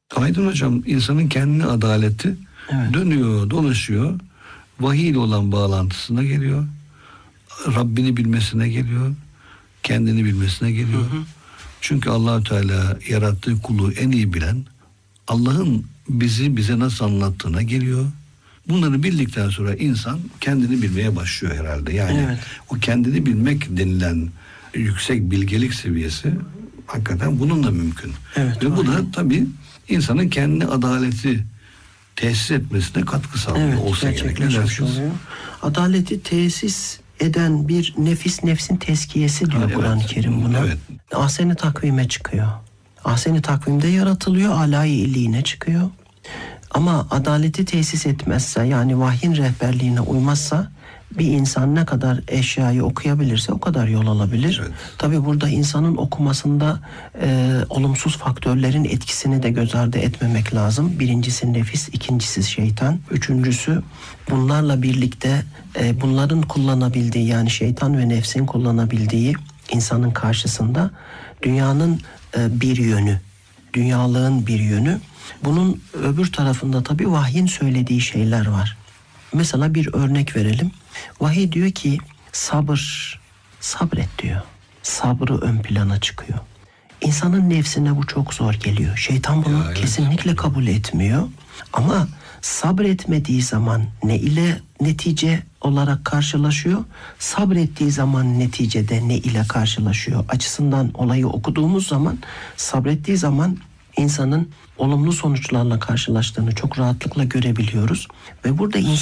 Aydın hocam, insanın kendine adaleti dönüyor, dolaşıyor. Vahiy ile olan bağlantısına geliyor. Rabbini bilmesine geliyor. Kendini bilmesine geliyor. Çünkü Allah-u Teala yarattığı kulu en iyi bilen, Allah'ın bize nasıl anlattığına geliyor. Bunları bildikten sonra insan kendini bilmeye başlıyor herhalde. Yani o kendini bilmek denilen yüksek bilgelik seviyesi hakikaten bununla mümkün. Ve bu da tabii insanın kendine adaleti tesis etmesine katkı sağlıyor. Olsa gerek. Ne dersiniz? Adaleti tesis eden bir nefsin tezkiyesi diyor Kur'an-ı Kerim buna. Ahsen-i takvime çıkıyor. Ahsen-i takvimde yaratılıyor, âlâ-i illîne çıkıyor. Ama adaleti tesis etmezse, yani vahyin rehberliğine uymazsa, bir insan ne kadar eşyayı okuyabilirse o kadar yol alabilir. Tabii burada insanın okumasında olumsuz faktörlerin etkisini de göz ardı etmemek lazım. Birincisi nefis, ikincisi şeytan, üçüncüsü bunlarla birlikte bunların kullanabildiği, yani şeytan ve nefsin kullanabildiği insanın karşısında dünyanın bir yönü, dünyalığın bir yönü. Bunun öbür tarafında tabii vahyin söylediği şeyler var. Mesela bir örnek verelim. Vahiy diyor ki sabret diyor. Sabrı ön plana çıkıyor. İnsanın nefsine bu çok zor geliyor. Şeytan bunu kesinlikle kabul etmiyor. Ama sabretmediği zaman ne ile netice olarak karşılaşıyor? Sabrettiği zaman neticede ne ile karşılaşıyor? Açısından olayı okuduğumuz zaman, sabrettiği zaman insanın olumlu sonuçlarla karşılaştığını çok rahatlıkla görebiliyoruz. Ve burada